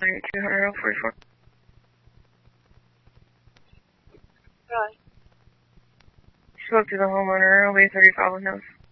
200-44. Hi. Spoke to the homeowner, it'll be 35 with nose.